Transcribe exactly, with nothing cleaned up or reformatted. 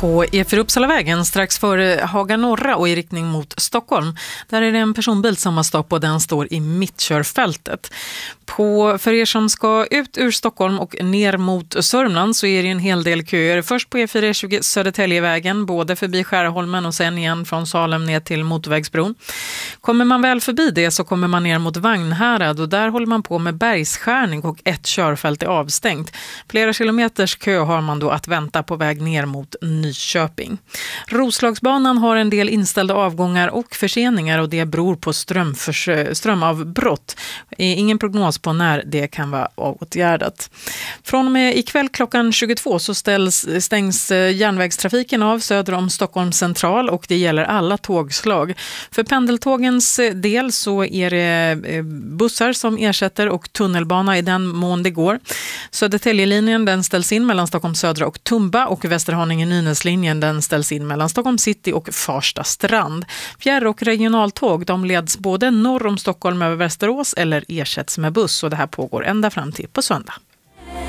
På E fyra Uppsalavägen strax före Haga Norra och i riktning mot Stockholm. Där är det en personbil som har stopp och den står i mittkörfältet. På, för er som ska ut ur Stockholm och ner mot Sörmland så är det en hel del köer. Först på E fyra tjugo Södertäljevägen, både förbi Skärholmen och sen igen från Salem ner till motorvägsbron. Kommer man väl förbi det så kommer man ner mot Vagnhärad och där håller man på med bergskärning och ett körfält är avstängt. Flera kilometers kö har man då att vänta på väg ner mot Nyköping. Roslagsbanan har en del inställda avgångar och förseningar och det beror på strömförs- strömavbrott. Ingen prognos på när det kan vara åtgärdat. Från och med ikväll klockan tjugotvå så ställs, stängs järnvägstrafiken av söder om Stockholms central och det gäller alla tågslag. För pendeltågens del så är det bussar som ersätter och tunnelbana i den mån det går. Södertäljelinjen den ställs in mellan Stockholms södra och Tumba och Västerhaninge-Nynäslinjen den ställs in mellan Stockholm city och Farsta strand. Fjärr- och regionaltåg de leds både norr om Stockholm över Västerås eller ersätts med buss och det här pågår ända fram till på söndag.